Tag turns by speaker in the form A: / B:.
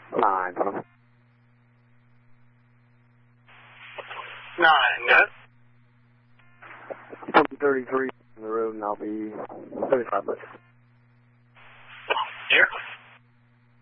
A: 9, put him.
B: 9, good.
A: Put 33 on the road and I'll be 35 bucks.